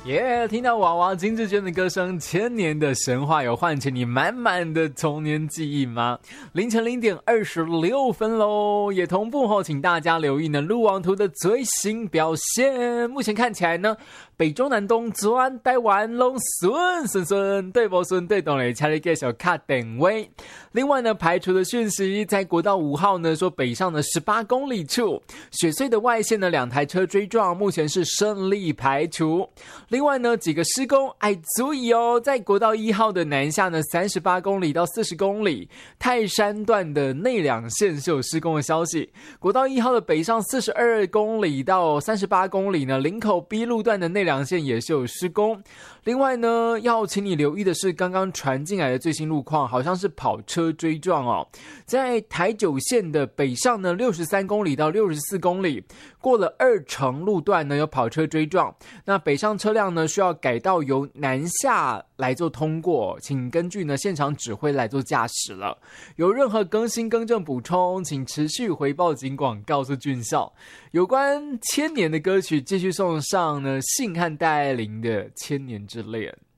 听到娃娃金志娟的歌声，千年的神话有唤起你满满的童年记忆吗？凌晨0点26分咯，也同步后，请大家留意呢路网图的最新表现。目前看起来呢，北中南东转台湾拢顺对不顺对懂嘞，请你继续卡定位。另外呢，排除的讯息，在国道5号呢说北上的18公里处，雪隧的外线呢2台车追撞，目前是顺利排除。另外呢，几个施工注意哦，在国道1号的南下呢38公里到40公里，泰山段的内两线是有施工的消息。国道1号的北上42公里到38公里呢，林口 B 路段的内两线也是有施工。另外呢，要请你留意的是刚刚传进来的最新路况，好像是跑车追撞哦。在台九线的北上呢63公里到64公里，过了2城路段呢有跑车追撞，那北上车辆呢需要改道由南下来做通过，请根据呢现场指挥来做驾驶了。有任何更新更正补充，请持续回报警广告诉俊孝。有关千年的歌曲，继续送上呢信和戴爱玲的《千年之恋》。